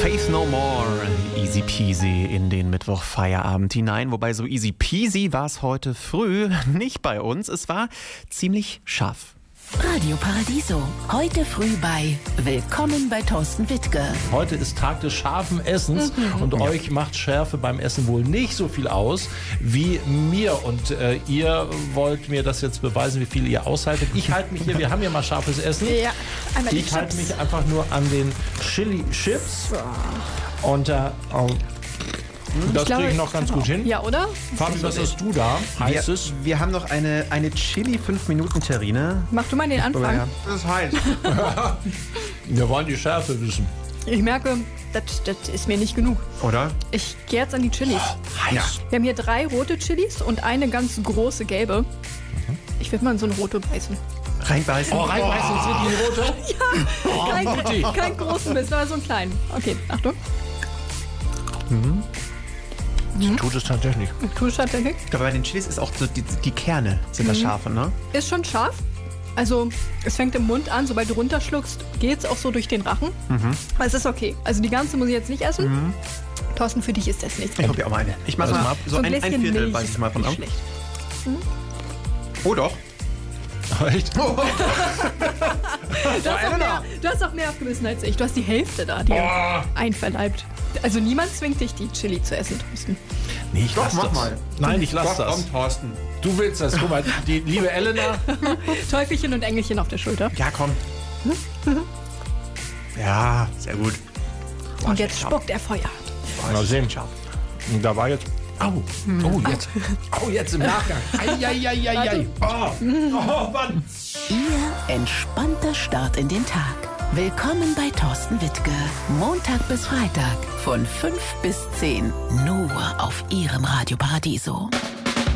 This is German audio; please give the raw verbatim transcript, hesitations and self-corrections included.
Faith No More, easy peasy in den Mittwoch-Feierabend hinein. Wobei so easy peasy war es heute früh nicht bei uns. Es war ziemlich scharf. Radio Paradiso. Heute früh bei Willkommen bei Thorsten Wittke. Heute ist Tag des scharfen Essens mhm. und ja. euch macht Schärfe beim Essen wohl nicht so viel aus wie mir. Und äh, ihr wollt mir das jetzt beweisen, wie viel ihr aushaltet. Ich halte mich hier, wir haben ja mal scharfes Essen. Ja, einmal die ich halte mich einfach nur an den Chili Chips. Und äh, oh, das kriege ich noch ganz gut hin. Ja, oder? Fabi, was hast du da? Heißt es? Wir haben noch eine, eine Chili fünf Minuten Terrine. Mach du mal den Anfang. Das ist heiß. Wir wollen die Schärfe wissen. Ich merke, das, das ist mir nicht genug. Oder? Ich gehe jetzt an die Chilis. Oh, ja. Wir haben hier drei rote Chilis und eine ganz große gelbe. Ich würde mal in so eine rote beißen. Reinbeißen? Oh, reinbeißen, oh. Sind die rote? Ja, oh, kein, kein großen Biss, aber so einen kleinen. Okay, Achtung. Mhm. Mhm. Tut es tatsächlich. Tut es tatsächlich. Aber bei den Chilis ist auch so, die, die Kerne sind mhm. das scharfe, ne? Ist schon scharf. Also es fängt im Mund an, sobald du runterschluckst, geht es auch so durch den Rachen. Mhm. Aber es ist okay. Also die ganze muss ich jetzt nicht essen. Mhm. Thorsten, für dich ist das nichts. Ich probiere auch mal eine. Ich mache also mal ab. So, so ein, ein Viertel Milch beiß ich mal von ab. Schlecht. Mhm. Oh doch. Echt? Oh. du, hast auch mehr, du hast auch mehr abgebissen als ich. Du hast die Hälfte da dir oh. einverleibt. Also niemand zwingt dich, die Chili zu essen, Thorsten. Nee, ich Doch, lass mach das. mal. Nein, ich lass Doch, das. Komm, Thorsten. Du willst das. Guck mal, die liebe Elena. Teufelchen und Engelchen auf der Schulter. Ja, komm. Ja, sehr gut. Boah, und jetzt spuckt er Feuer. Mal sehen. Und da war jetzt... Au, oh, jetzt. Oh, jetzt im Nachgang. Eieieiei. Oh, oh, Mann. Ihr entspannter Start in den Tag. Willkommen bei Thorsten Wittke. Montag bis Freitag von fünf bis zehn. Nur auf Ihrem Radio Paradiso.